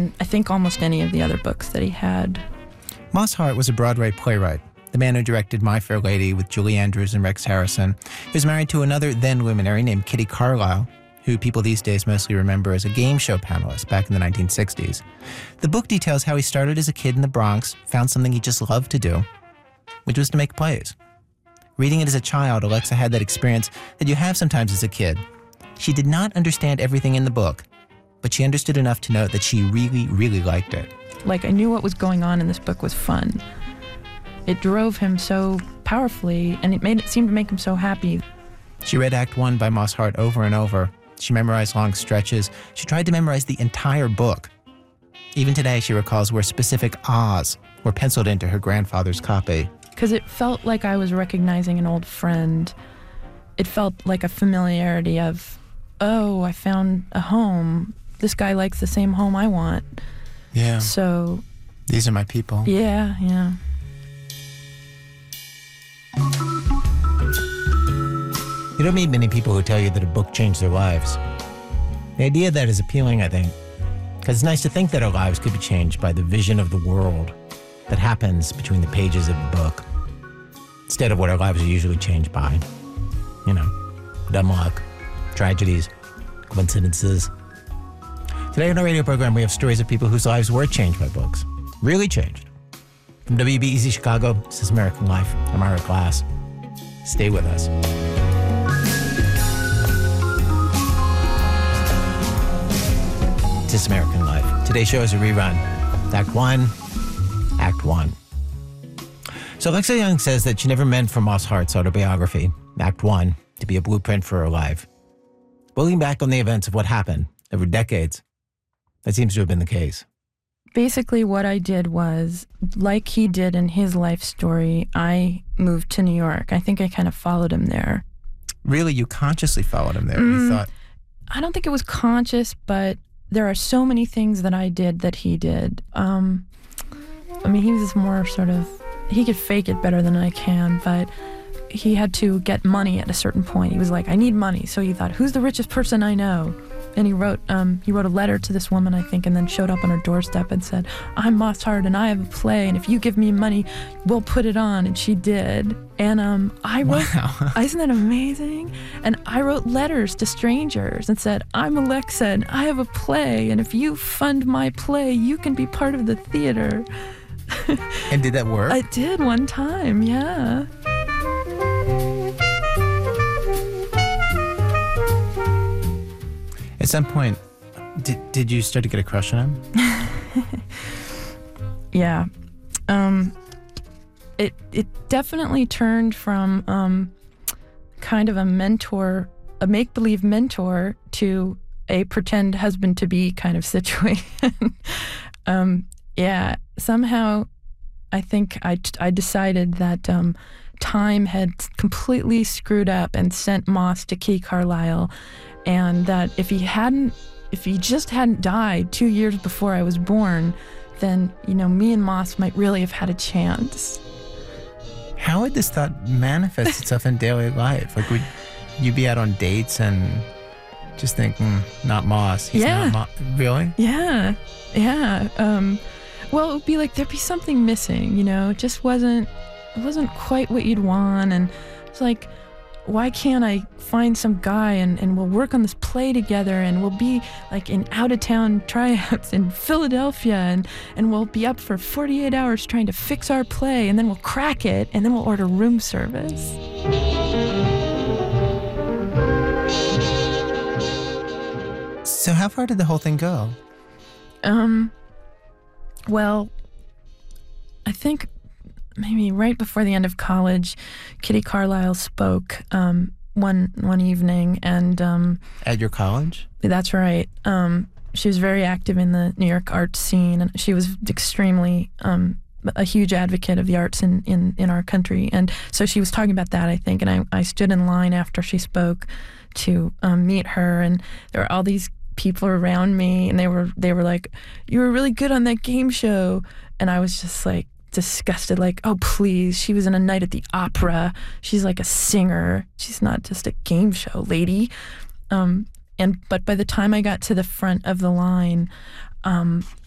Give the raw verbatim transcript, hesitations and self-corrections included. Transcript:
than I think almost any of the other books that he had. Moss Hart was a Broadway playwright, the man who directed My Fair Lady with Julie Andrews and Rex Harrison. He was married to another then luminary named Kitty Carlisle, who people these days mostly remember as a game show panelist back in the nineteen sixties. The book details how he started as a kid in the Bronx, found something he just loved to do, which was to make plays. Reading it as a child, Alexa had that experience that you have sometimes as a kid. She did not understand everything in the book, but she understood enough to know that she really, really liked it. Like, I knew what was going on in this book was fun. It drove him so powerfully, and it made it seem to make him so happy. She read Act One by Moss Hart over and over. She memorized long stretches. She tried to memorize the entire book. Even today, she recalls where specific ahs were penciled into her grandfather's copy. Because it felt like I was recognizing an old friend. It felt like a familiarity of, oh, I found a home. This guy likes the same home I want. Yeah. So. These are my people. Yeah, yeah. You don't meet many people who tell you that a book changed their lives. The idea of that is appealing, I think, because it's nice to think that our lives could be changed by the vision of the world that happens between the pages of a book, instead of what our lives are usually changed by. You know, dumb luck, tragedies, coincidences. Today on our radio program, we have stories of people whose lives were changed by books. Really changed. From W B E Z Chicago, this is American Life. I'm Ira Glass. Stay with us. This is American Life. Today's show is a rerun. Act One, Act One. So Alexa Young says that she never meant for Moss Hart's autobiography, Act One, to be a blueprint for her life. Looking back on the events of what happened over decades, that seems to have been the case. Basically, what I did was, like he did in his life story, I moved to New York. I think I kind of followed him there. Really? You consciously followed him there? Mm, you thought? I don't think it was conscious, but there are so many things that I did that he did. Um, I mean, he was more sort of, he could fake it better than I can, but he had to get money at a certain point. He was like, I need money. So he thought, who's the richest person I know? And he wrote um, he wrote a letter to this woman, I think, and then showed up on her doorstep and said, I'm Moss Hart and I have a play, and if you give me money, we'll put it on. And she did. And um, I wrote, wow. Isn't that amazing? And I wrote letters to strangers and said, I'm Alexa and I have a play, and if you fund my play, you can be part of the theater. And did that work? I did one time, yeah. At some point, did, did you start to get a crush on him? Yeah. Um, it it definitely turned from um, kind of a mentor, a make-believe mentor, to a pretend husband-to-be kind of situation. um, yeah, somehow I think I, I decided that um, time had completely screwed up and sent Moss to Kitty Carlisle, and that if he hadn't, if he just hadn't died two years before I was born, then, you know, me and Moss might really have had a chance. How would this thought manifest itself in daily life? Like, would you be out on dates and just think, mm, not Moss? He's Yeah. not Mo-. Really? Yeah, yeah. Um, well, it would be like there'd be something missing, you know. It just wasn't, it wasn't quite what you'd want, and it's like, why can't I find some guy and, and we'll work on this play together, and we'll be like in out-of-town tryouts in Philadelphia, and, and we'll be up for forty-eight hours trying to fix our play, and then we'll crack it, and then we'll order room service. So how far did the whole thing go? Um, well, I think maybe right before the end of college, Kitty Carlisle spoke um, one one evening, and um, At your college? that's right. Um, she was very active in the New York art scene, and she was extremely um, a huge advocate of the arts in, in, in our country. And so she was talking about that, I think, and I, I stood in line after she spoke to um, meet her, and there were all these people around me, and they were they were like, you were really good on that game show. And I was just like, disgusted, like, oh please, she was in A Night at the Opera, she's like a singer, she's not just a game show lady. Um, and but by the time I got to the front of the line, um,